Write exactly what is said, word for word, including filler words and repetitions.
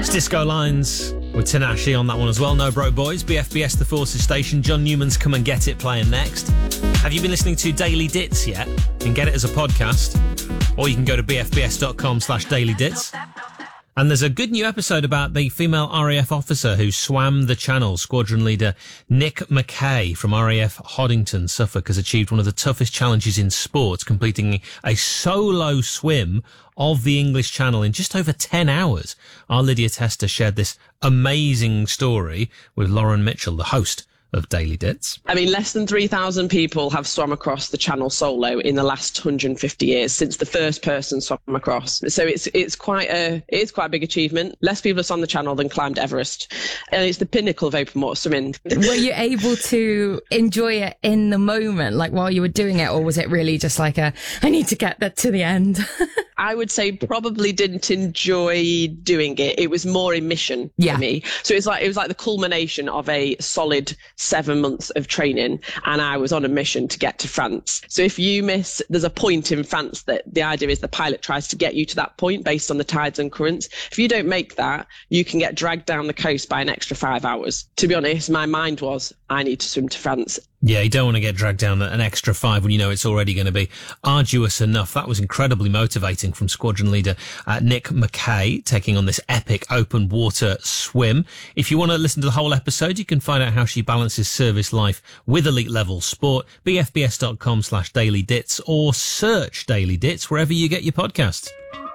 Disco Lines with Tinashe on that one as well. No Broke Boys, B F B S The Forces Station. John Newman's Come and Get It playing next. Have you been listening to Daily Dits yet? You can get it as a podcast, or you can go to bfbs.com slash daily dits. And there's a good new episode about the female R A F officer who swam the channel. Squadron leader Nick Mackay from R A F Hoddington, Suffolk, has achieved one of the toughest challenges in sports, completing a solo swim of the English Channel in just over ten hours. Our Lydia Tester shared this amazing story with Lauren Mitchell, the host of Daily Dits. I mean, less than three thousand people have swum across the Channel solo in the last one hundred fifty years since the first person swam across. So it's it's quite a it's quite a big achievement. Less people have swum the Channel than climbed Everest, and it's the pinnacle of open water swimming. Were you able to enjoy it in the moment, like while you were doing it, or was it really just like a I need to get that to the end? I would say probably didn't enjoy doing it. It was more a mission yeah. for me. So it's like it was like the culmination of a solid seven months of training, and I was on a mission to get to France. So if you miss, there's a point in France that the idea is the pilot tries to get you to that point based on the tides and currents. If you don't make that, you can get dragged down the coast by an extra five hours. To be honest, my mind was, I need to swim to France. Yeah, you don't want to get dragged down an extra five when you know it's already going to be arduous enough. That was incredibly motivating from squadron leader uh, Nick Mackay, taking on this epic open water swim. If you want to listen to the whole episode, you can find out how she balances service life with elite level sport. bfbs.com slash daily dits or search Daily Dits wherever you get your podcasts.